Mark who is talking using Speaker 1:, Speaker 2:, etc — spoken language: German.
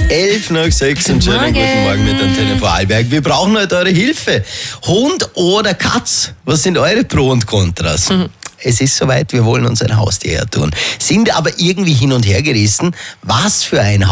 Speaker 1: 11 nach 6 und schönen guten Morgen mit Antenne Vorarlberg. Wir brauchen heute eure Hilfe. Hund oder Katz? Was sind eure Pro und Kontras? Es ist soweit, wir wollen uns ein Haustier her tun. Sind aber irgendwie hin und her gerissen. Was für ein